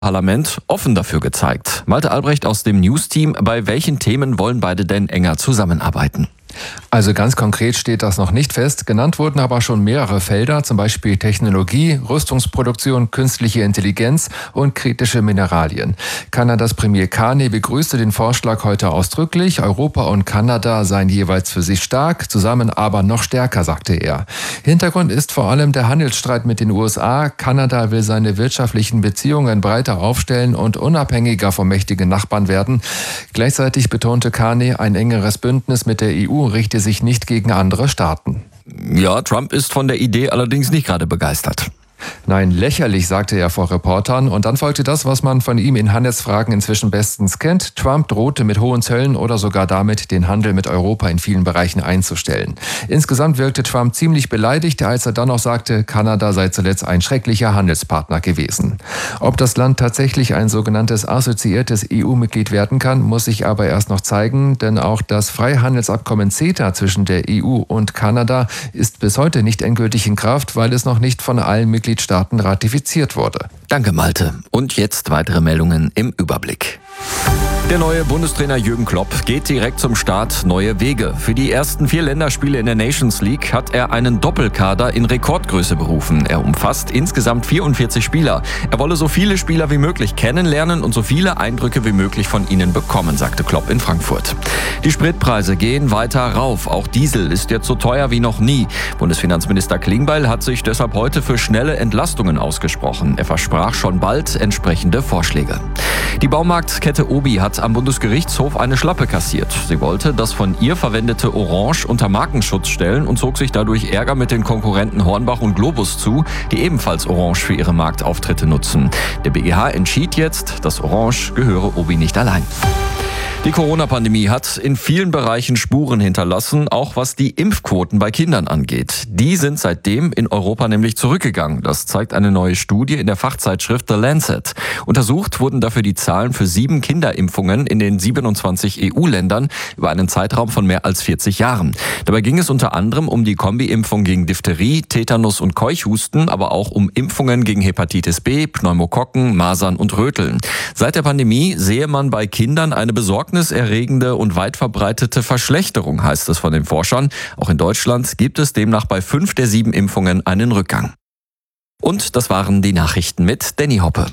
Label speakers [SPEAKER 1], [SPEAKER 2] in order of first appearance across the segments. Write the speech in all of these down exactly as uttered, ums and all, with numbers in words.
[SPEAKER 1] Parlament offen dafür gezeigt. Malte Albrecht aus dem News-Team. Bei welchen Themen wollen beide denn enger zusammenarbeiten?
[SPEAKER 2] Also ganz konkret steht das noch nicht fest. Genannt wurden aber schon mehrere Felder, zum Beispiel Technologie, Rüstungsproduktion, künstliche Intelligenz und kritische Mineralien. Kanadas Premier Carney begrüßte den Vorschlag heute ausdrücklich. Europa und Kanada seien jeweils für sich stark, zusammen aber noch stärker, sagte er. Hintergrund ist vor allem der Handelsstreit mit den U S A. Kanada will seine wirtschaftlichen Beziehungen breiter aufstellen und unabhängiger von mächtigen Nachbarn werden. Gleichzeitig betonte Carney, ein engeres Bündnis mit der E U richte sich nicht gegen andere Staaten.
[SPEAKER 1] Ja, Trump ist von der Idee allerdings nicht gerade begeistert.
[SPEAKER 2] Nein, lächerlich, sagte er vor Reportern. Und dann folgte das, was man von ihm in Handelsfragen inzwischen bestens kennt. Trump drohte mit hohen Zöllen oder sogar damit, den Handel mit Europa in vielen Bereichen einzustellen. Insgesamt wirkte Trump ziemlich beleidigt, als er dann noch sagte, Kanada sei zuletzt ein schrecklicher Handelspartner gewesen. Ob das Land tatsächlich ein sogenanntes assoziiertes E U-Mitglied werden kann, muss sich aber erst noch zeigen, denn auch das Freihandelsabkommen CETA zwischen der E U und Kanada ist bis heute nicht endgültig in Kraft, weil es noch nicht von allen Mitgliedstaaten Mitgliedstaaten ratifiziert wurde.
[SPEAKER 1] Danke, Malte. Und jetzt weitere Meldungen im Überblick. Der neue Bundestrainer Jürgen Klopp geht direkt zum Start neue Wege. Für die ersten vier Länderspiele in der Nations League hat er einen Doppelkader in Rekordgröße berufen. Er umfasst insgesamt vierundvierzig Spieler. Er wolle so viele Spieler wie möglich kennenlernen und so viele Eindrücke wie möglich von ihnen bekommen, sagte Klopp in Frankfurt. Die Spritpreise gehen weiter rauf. Auch Diesel ist jetzt so teuer wie noch nie. Bundesfinanzminister Klingbeil hat sich deshalb heute für schnelle Entlastungen ausgesprochen. Er versprach schon bald entsprechende Vorschläge. Die Baumarktkette Obi hat am Bundesgerichtshof eine Schlappe kassiert. Sie wollte das von ihr verwendete Orange unter Markenschutz stellen und zog sich dadurch Ärger mit den Konkurrenten Hornbach und Globus zu, die ebenfalls Orange für ihre Marktauftritte nutzen. Der B G H entschied jetzt, das Orange gehöre Obi nicht allein. Die Corona-Pandemie hat in vielen Bereichen Spuren hinterlassen, auch was die Impfquoten bei Kindern angeht. Die sind seitdem in Europa nämlich zurückgegangen. Das zeigt eine neue Studie in der Fachzeitschrift The Lancet. Untersucht wurden dafür die Zahlen für sieben Kinderimpfungen in den siebenundzwanzig E U-Ländern über einen Zeitraum von mehr als vierzig Jahren. Dabei ging es unter anderem um die Kombi-Impfung gegen Diphtherie, Tetanus und Keuchhusten, aber auch um Impfungen gegen Hepatitis B, Pneumokokken, Masern und Röteln. Seit der Pandemie sehe man bei Kindern eine Besorgnis erregende und weit verbreitete Verschlechterung, heißt es von den Forschern. Auch in Deutschland gibt es demnach bei fünf der sieben Impfungen einen Rückgang. Und das waren die Nachrichten mit Danny Hoppe.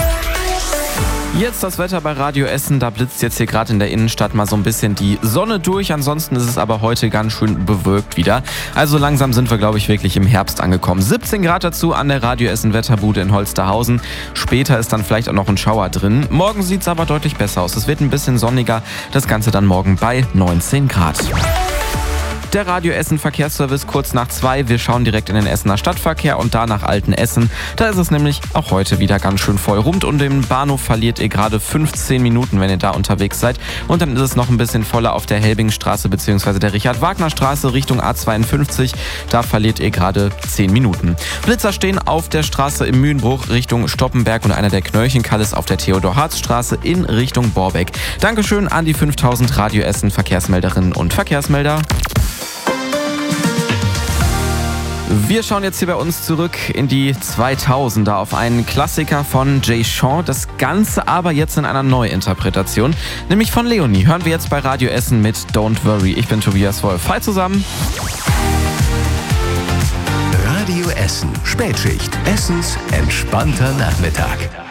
[SPEAKER 3] Jetzt das Wetter bei Radio Essen, da blitzt jetzt hier gerade in der Innenstadt mal so ein bisschen die Sonne durch. Ansonsten ist es aber heute ganz schön bewölkt wieder. Also langsam sind wir, glaube ich, wirklich im Herbst angekommen. siebzehn Grad dazu an der Radio Essen Wetterbude in Holsterhausen. Später ist dann vielleicht auch noch ein Schauer drin. Morgen sieht es aber deutlich besser aus. Es wird ein bisschen sonniger. Das Ganze dann morgen bei neunzehn Grad. Der Radio Essen Verkehrsservice kurz nach zwei. Wir schauen direkt in den Essener Stadtverkehr und da nach Altenessen. Da ist es nämlich auch heute wieder ganz schön voll. Rund um den Bahnhof verliert ihr gerade fünfzehn Minuten, wenn ihr da unterwegs seid. Und dann ist es noch ein bisschen voller auf der Helbingstraße bzw. der Richard-Wagner-Straße Richtung A zweiundfünfzig. Da verliert ihr gerade zehn Minuten. Blitzer stehen auf der Straße im Mühlenbruch Richtung Stoppenberg und einer der Knöllchenkalles auf der Theodor-Harz-Straße in Richtung Borbeck. Dankeschön an die fünftausend Radio Essen Verkehrsmelderinnen und Verkehrsmelder. Wir schauen jetzt hier bei uns zurück in die zweitausender auf einen Klassiker von Jay Sean. Das Ganze aber jetzt in einer Neuinterpretation, nämlich von Leonie. Hören wir jetzt bei Radio Essen mit Don't Worry. Ich bin Tobias Wolf. Hi zusammen.
[SPEAKER 4] Radio Essen. Spätschicht. Essens entspannter Nachmittag.